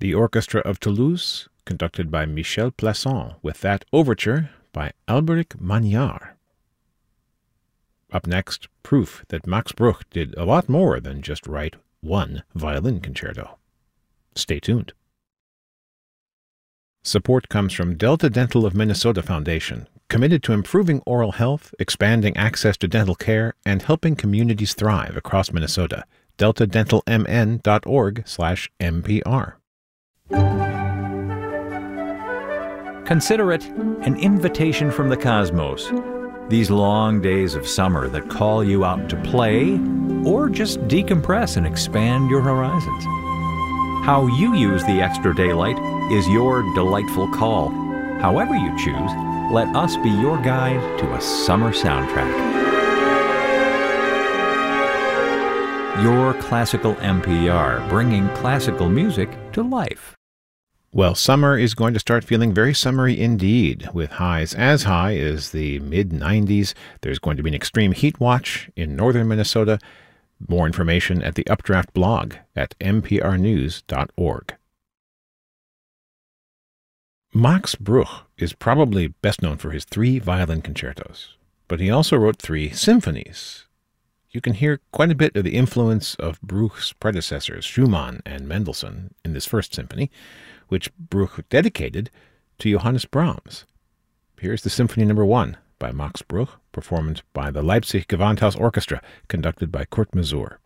The Orchestra of Toulouse, conducted by Michel Plasson, with that overture by Alberic Magnard. Up next, proof that Max Bruch did a lot more than just write one violin concerto. Stay tuned. Support comes from Delta Dental of Minnesota Foundation, committed to improving oral health, expanding access to dental care, and helping communities thrive across Minnesota. deltadentalmn.org/MPR. Consider it an invitation from the cosmos. These long days of summer that call you out to play or just decompress and expand your horizons. How you use the extra daylight is your delightful call. However you choose, let us be your guide to a summer soundtrack. Your Classical NPR, bringing classical music to life. Well, summer is going to start feeling very summery indeed, with highs as high as the mid-90s. There's going to be an extreme heat watch in northern Minnesota. More information at the Updraft blog at mprnews.org. Max Bruch is probably best known for his 3 violin concertos, but he also wrote 3 symphonies. You can hear quite a bit of the influence of Bruch's predecessors, Schumann and Mendelssohn, in this first symphony, which Bruch dedicated to Johannes Brahms. Here's the Symphony No. 1 by Max Bruch, performed by the Leipzig Gewandhaus Orchestra, conducted by Kurt Masur.